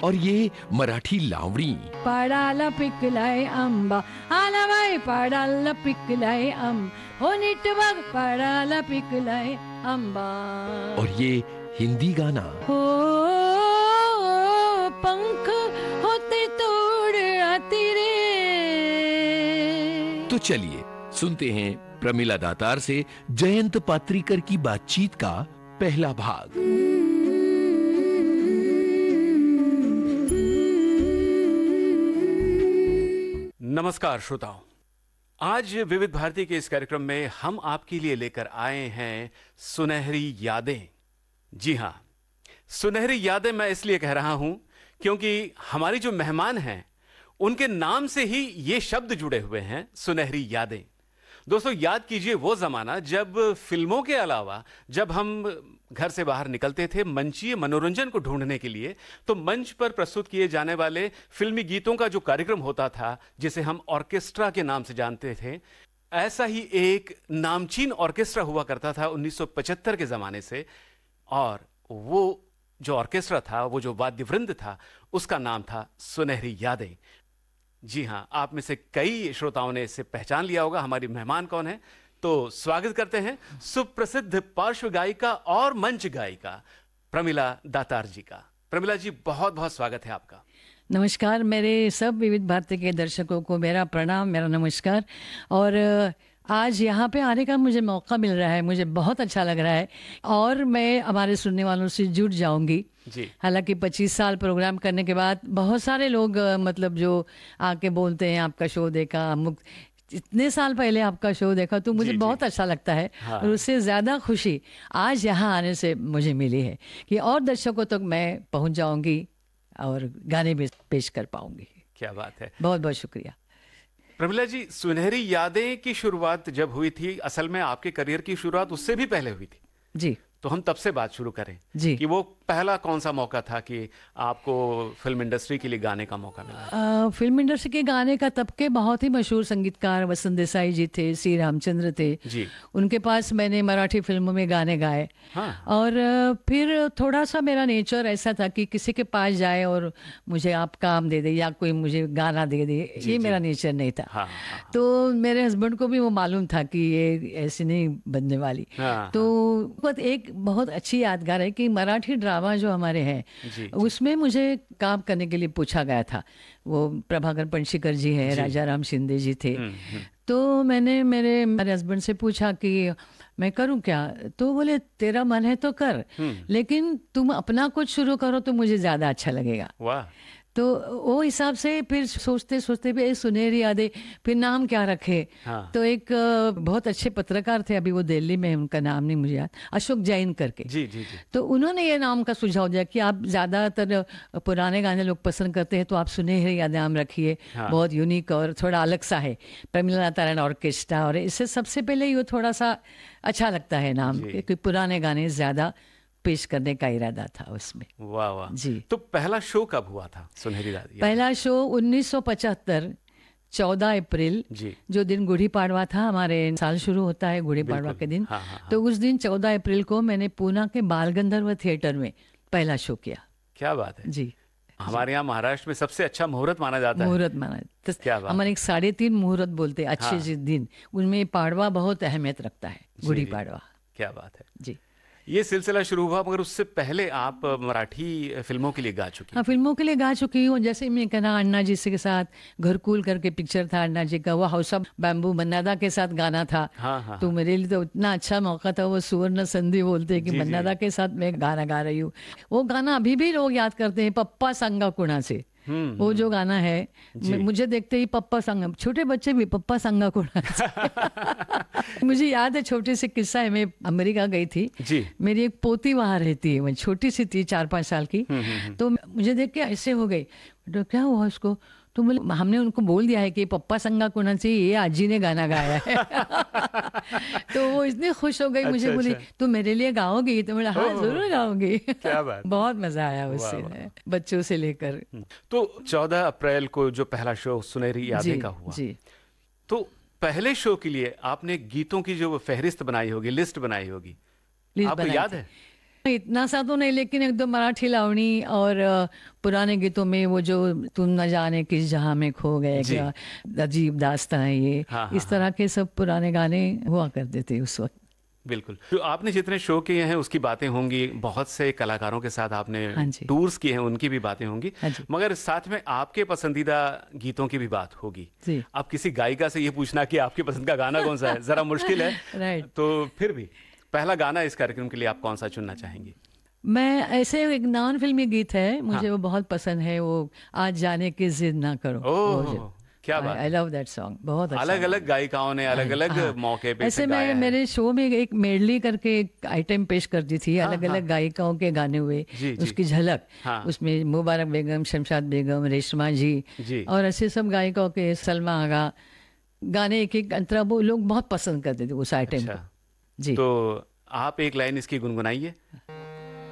और ये मराठी लावणी। पाडाला पिकलाय आंबा आला बाई पाडाला पिकलाय हो नीट बघ पाडाला पिकलाय आंबा। और ये हिंदी गाना। हो पंख होते तोड़ आती रे। तो चलिए सुनते हैं प्रमिला दातार से जयंत पात्रीकर की बातचीत का पहला भाग। नमस्कार श्रोताओं, आज विविध भारती के इस कार्यक्रम में हम आपके लिए लेकर आए हैं सुनहरी यादें। जी हां, सुनहरी यादें मैं इसलिए कह रहा हूं क्योंकि हमारी जो मेहमान हैं उनके नाम से ही ये शब्द जुड़े हुए हैं, सुनहरी यादें। दोस्तों, याद कीजिए वो जमाना जब फिल्मों के अलावा जब हम घर से बाहर निकलते थे मंचीय मनोरंजन को ढूंढने के लिए, तो मंच पर प्रस्तुत किए जाने वाले फिल्मी गीतों का जो कार्यक्रम होता था, जिसे हम ऑर्केस्ट्रा के नाम से जानते थे, ऐसा ही एक नामचीन ऑर्केस्ट्रा हुआ करता था 1975 के जमाने से। और वो जो ऑर्केस्ट्रा था, वो जो वाद्यवृंद था, उसका नाम था सुनहरी यादें। जी हां, आप में से कई श्रोताओं ने इसे पहचान लिया होगा। हमारी मेहमान कौन है, तो स्वागत करते हैं सुप्रसिद्ध पार्श्व गायिका और मंच गायिका प्रमिला दातार जी का। प्रमिला जी, बहुत बहुत स्वागत है आपका। नमस्कार, मेरे सब विविध भारती के दर्शकों को मेरा प्रणाम, मेरा नमस्कार। और आज यहाँ पे आने का मुझे मौका मिल रहा है, मुझे बहुत अच्छा लग रहा है और मैं हमारे सुनने वालों से जुड़ जाऊंगी जी। हालांकि 25 साल प्रोग्राम करने के बाद बहुत सारे लोग मतलब जो आके बोलते हैं आपका शो देखा, इतने साल पहले आपका शो देखा, तो मुझे बहुत अच्छा लगता है। हाँ। और उससे ज़्यादा खुशी आज यहाँ आने से मुझे मिली है कि और दर्शकों तक मैं पहुँच जाऊंगी और गाने भी पेश कर पाऊंगी। क्या बात है, बहुत बहुत शुक्रिया। प्रमिला जी, सुनहरी यादें की शुरुआत जब हुई थी, असल में आपके करियर की शुरुआत उससे भी पहले हुई थी जी। तो हम तब से बात शुरू करें जी। कि वो पहला कौन सा मौका था कि आपको फिल्म इंडस्ट्री के लिए गाने का मौका मिला? फिल्म इंडस्ट्री के गाने का तब के बहुत ही मशहूर संगीतकार वसंत देसाई जी थे, सी रामचंद्र थे जी। उनके पास मैंने मराठी फिल्मों में गाने गाए। हाँ। और फिर थोड़ा सा मेरा नेचर ऐसा था कि किसी के पास जाए और मुझे आप काम दे दे या कोई मुझे गाना दे दे, ये मेरा नेचर नहीं था। हाँ, हाँ, तो मेरे हस्बैंड को भी वो मालूम था कि ये ऐसी नहीं बनने वाली। हाँ, तो एक बहुत अच्छी यादगार है कि मराठी ड्रामा जो हमारे हैं जी। उसमें मुझे काम करने के लिए पूछा गया था। वो प्रभाकर पंशीकर जी हैं, राजा राम शिंदे जी थे। तो मैंने मेरे हस्बैंड से पूछा कि मैं करूं क्या, तो बोले तेरा मन है तो कर, लेकिन तुम अपना कुछ शुरू करो तो मुझे ज्यादा अच्छा लगेगा। वाह। तो वो हिसाब से फिर सोचते सोचते भी सुनहरी यादें, फिर नाम क्या रखे। हाँ। तो एक बहुत अच्छे पत्रकार थे, अभी वो दिल्ली में, उनका नाम नहीं मुझे याद, अशोक जैन करके। जी जी जी। तो उन्होंने ये नाम का सुझाव दिया कि आप ज़्यादातर पुराने गाने लोग पसंद करते हैं, तो आप सुनहरी यादें नाम रखिए। हाँ। बहुत यूनिक और थोड़ा अलग सा है, प्रमिला तारण ऑर्केस्ट्रा। और इससे सबसे पहले ये थोड़ा सा अच्छा लगता है नाम, क्योंकि पुराने गाने ज़्यादा पेश करने का इरादा था उसमें। वाह वाह जी। तो पहला शो कब हुआ था सुनहरी यादें? पहला शो 1975 14 अप्रैल, जी। जो दिन गुड़ी पाड़वा था, हमारे साल शुरू होता है गुड़ी पाड़वा के दिन। हाँ, हाँ, हाँ। तो उस दिन 14 अप्रैल को मैंने पूना के बाल गंधर्व थिएटर में पहला शो किया। क्या बात है। जी। हमारे यहाँ महाराष्ट्र में सबसे अच्छा मुहूर्त माना जाता है। मुहूर्त माना, क्या बात। हमारे 3.5 मुहूर्त बोलते हैं अच्छे हाँ। दिन, उनमें पाड़वा बहुत अहमियत रखता है, गुड़ी जी। पाड़वा। क्या बात है। जी। ये सिलसिला शुरू हुआ, मगर उससे पहले आप मराठी फिल्मों के लिए गा चुकी हाँ, फिल्मों के लिए गा चुकी हूँ। जैसे मैं कहना, अन्ना जी के साथ घरकुल करके पिक्चर था अन्ना जी का, वो हाउस ऑफ बैम्बू मन्नादा के साथ गाना था। हाँ, हाँ, तो मेरे लिए तो इतना अच्छा मौका था, वो सुवर्ण संधि बोलते हैं कि जी, जी। मन्नादा के साथ मैं गाना गा रही हूँ। वो गाना अभी भी लोग याद करते हैं, पप्पा संगा कुणा से। वो जो गाना है, मुझे देखते ही पप्पा संगा, छोटे बच्चे भी पप्पा संगा कुणा से। मुझे याद है, छोटे से किस्सा है, मैं अमेरिका गई थी जी। मेरी एक पोती वहां रहती है, मैं छोटी सी थी, 4-5 साल की। तो मुझे देख के ऐसे हो गई, तो क्या हुआ उसको, तो हमने उनको बोल दिया है कि पप्पा संगा कुणा से ये आजी ने गाना गाया है। तो वो इतनी खुश हो गई, मुझे बोली तू मेरे लिए गाओगी, तो मैं हाँ जरूर गाऊंगी। क्या बात। बहुत मजा आया उससे, बच्चों से लेकर। तो 14 अप्रैल को जो पहला शो सुनहरी यादें का हुआ, जी। तो पहले शो के लिए आपने गीतों की जो फहरिस्त बनाई होगी, लिस्ट बनाई होगी, लिस्ट आपको बनाई याद थी। है? इतना सा तो नहीं, लेकिन एक दो मराठी लावणी और पुराने गीतों में वो जो तुम न जाने किस जहां में खो गए, जी। क्या अजीब दास्तां है ये, हाँ, इस तरह के सब पुराने गाने हुआ करते थे उस वक्त। बिल्कुल। तो आपने जितने शो किए हैं उसकी बातें होंगी, बहुत से कलाकारों के साथ आपने हाँ जी। टूर्स किए हैं, उनकी भी बातें होंगी, हाँ जी। मगर साथ में आपके पसंदीदा गीतों की भी बात होगी। जी। अब किसी गायिका से ये पूछना कि आपकी पसंद का गाना कौन सा है जरा मुश्किल है। राइट। तो फिर भी पहला गाना इस कार्यक्रम के लिए आप कौन सा चुनना चाहेंगी? मैं ऐसे एक नॉन फिल्मी गीत है, मुझे हाँ। वो बहुत पसंद है, वो आज जाने की जिद ना करो। ओह, क्या बात आई लव दैट सॉन्ग, बहुत अच्छा। अलग अलग गायिकाओं ने अलग अलग हाँ। मौके पे ऐसे इसे मैं गाया है। मेरे शो में एक मेडली करके एक आइटम पेश करती थी, हाँ, अलग हाँ। अलग गायिकाओं के गाने हुए, जी, जी। उसकी झलक। हाँ। उसमें मुबारक बेगम, शमशाद बेगम, रेशमा जी जी। और ऐसे सब गायिकाओं के, सलमा आगा, गाने एक एक अंतरा, वो लोग बहुत पसंद करते थे उस आइटम अच्छा। को। जी। तो आप एक लाइन इसकी गुनगुनाइए।